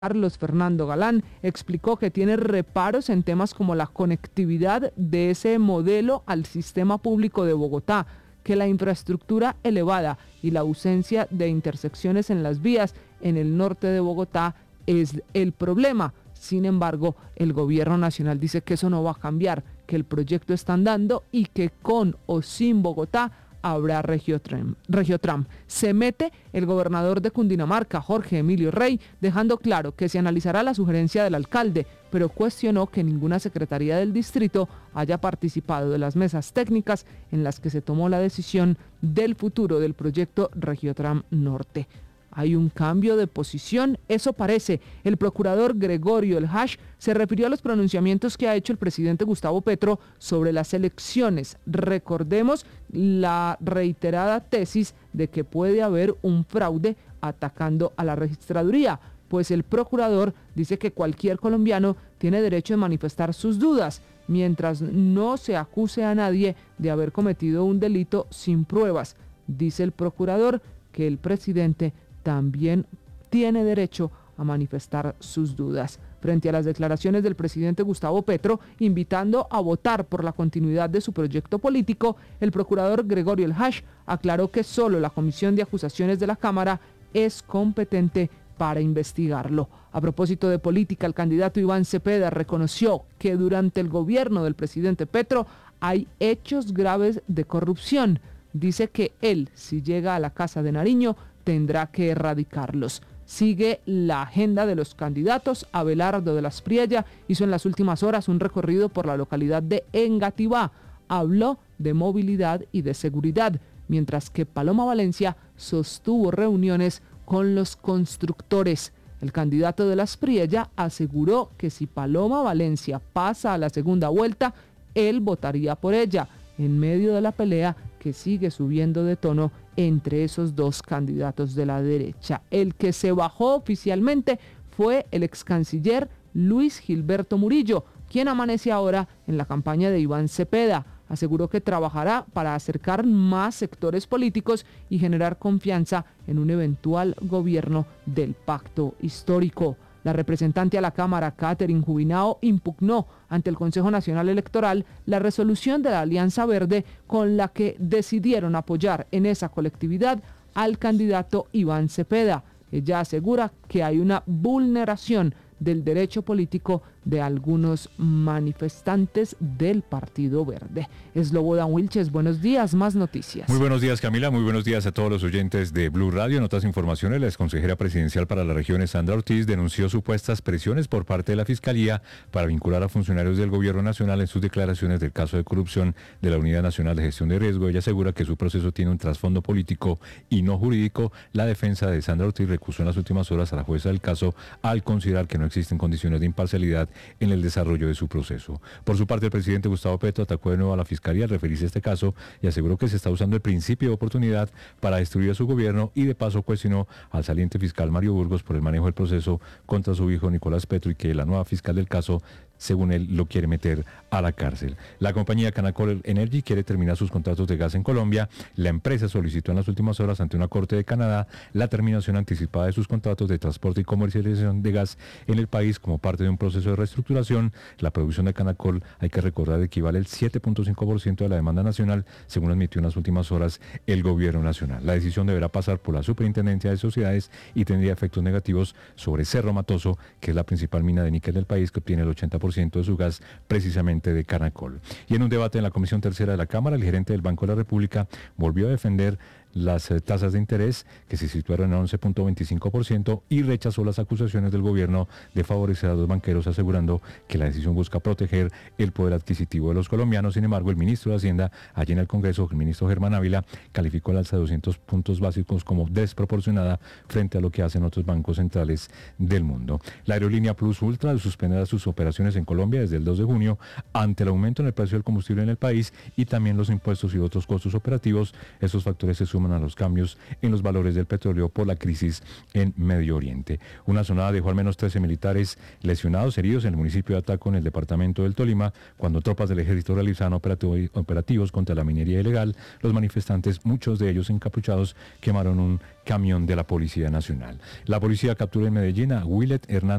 Carlos Fernando Galán explicó que tiene reparos en temas como la conectividad de ese modelo al sistema público de Bogotá, que la infraestructura elevada y la ausencia de intersecciones en las vías en el norte de Bogotá es el problema. Sin embargo, el gobierno nacional dice que eso no va a cambiar, que el proyecto está andando y que con o sin Bogotá habrá Regiotram. Se mete el gobernador de Cundinamarca, Jorge Emilio Rey, dejando claro que se analizará la sugerencia del alcalde, pero cuestionó que ninguna secretaría del distrito haya participado de las mesas técnicas en las que se tomó la decisión del futuro del proyecto Regiotram Norte. Hay un cambio de posición, eso parece. El procurador Gregorio El Hash se refirió a los pronunciamientos que ha hecho el presidente Gustavo Petro sobre las elecciones. Recordemos la reiterada tesis de que puede haber un fraude atacando a la registraduría, pues el procurador dice que cualquier colombiano tiene derecho de manifestar sus dudas, mientras no se acuse a nadie de haber cometido un delito sin pruebas. Dice el procurador que el presidente también tiene derecho a manifestar sus dudas. Frente a las declaraciones del presidente Gustavo Petro, invitando a votar por la continuidad de su proyecto político, el procurador Gregorio El Hash aclaró que solo la Comisión de Acusaciones de la Cámara es competente para investigarlo. A propósito de política, el candidato Iván Cepeda reconoció que durante el gobierno del presidente Petro hay hechos graves de corrupción. Dice que él, si llega a la Casa de Nariño, tendrá que erradicarlos. Sigue la agenda de los candidatos. Abelardo de la Espriella hizo en las últimas horas un recorrido por la localidad de Engativá. Habló de movilidad y de seguridad, mientras que Paloma Valencia sostuvo reuniones con los constructores. El candidato de la Espriella aseguró que si Paloma Valencia pasa a la segunda vuelta, él votaría por ella, en medio de la pelea que sigue subiendo de tono entre esos dos candidatos de la derecha. El que se bajó oficialmente fue el ex canciller Luis Gilberto Murillo, quien amanece ahora en la campaña de Iván Cepeda. Aseguró que trabajará para acercar más sectores políticos y generar confianza en un eventual gobierno del pacto histórico. La representante a la Cámara, Catherine Jubinao, impugnó ante el Consejo Nacional Electoral la resolución de la Alianza Verde con la que decidieron apoyar en esa colectividad al candidato Iván Cepeda. Ella asegura que hay una vulneración del derecho político de algunos manifestantes del Partido Verde. Slobodan Wilches, buenos días, más noticias. Muy buenos días, Camila, muy buenos días a todos los oyentes de Blue Radio. En otras informaciones, la exconsejera presidencial para la región, Sandra Ortiz, denunció supuestas presiones por parte de la Fiscalía para vincular a funcionarios del Gobierno Nacional en sus declaraciones del caso de corrupción de la Unidad Nacional de Gestión de Riesgo. Ella asegura que su proceso tiene un trasfondo político y no jurídico. La defensa de Sandra Ortiz recusó en las últimas horas a la jueza del caso al considerar que no existen condiciones de imparcialidad en el desarrollo de su proceso. Por su parte, el presidente Gustavo Petro atacó de nuevo a la Fiscalía al referirse a este caso y aseguró que se está usando el principio de oportunidad para destruir a su gobierno y de paso cuestionó al saliente fiscal Mario Burgos por el manejo del proceso contra su hijo Nicolás Petro y que la nueva fiscal del caso, según él, lo quiere meter a la cárcel. La compañía Canacol Energy quiere terminar sus contratos de gas en Colombia. La empresa solicitó en las últimas horas ante una corte de Canadá la terminación anticipada de sus contratos de transporte y comercialización de gas en el país como parte de un proceso de reestructuración. La producción de Canacol, hay que recordar, equivale al 7.5% de la demanda nacional, según admitió en las últimas horas el gobierno nacional. La decisión deberá pasar por la Superintendencia de Sociedades y tendría efectos negativos sobre Cerro Matoso, que es la principal mina de níquel del país, que obtiene el 80% de su gas precisamente de Canacol. Y en un debate en la Comisión Tercera de la Cámara, el gerente del Banco de la República volvió a defender las tasas de interés que se situaron a 11.25% y rechazó las acusaciones del gobierno de favorecer a los banqueros, asegurando que la decisión busca proteger el poder adquisitivo de los colombianos. Sin embargo, el ministro de Hacienda, allí en el Congreso, el ministro Germán Ávila, calificó el alza de 200 puntos básicos como desproporcionada frente a lo que hacen otros bancos centrales del mundo. La aerolínea Plus Ultra suspenderá sus operaciones en Colombia desde el 2 de junio ante el aumento en el precio del combustible en el país y también los impuestos y otros costos operativos. Estos factores se suman suman a los cambios en los valores del petróleo por la crisis en Medio Oriente. Una sonada dejó al menos 13 militares lesionados, heridos en el municipio de Ataco, en el departamento del Tolima, cuando tropas del ejército realizaban operativos contra la minería ilegal. Los manifestantes, muchos de ellos encapuchados, quemaron un camión de la Policía Nacional. La policía capturó en Medellín a Willet Hernández